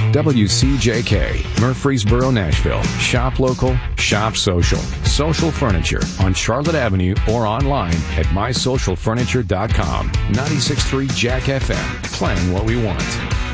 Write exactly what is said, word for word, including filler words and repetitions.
W C J K, Murfreesboro, Nashville. Shop local, shop social. Social Furniture on Charlotte Avenue or online at my social furniture dot com. ninety-six point three Jack F M. Playing what we want.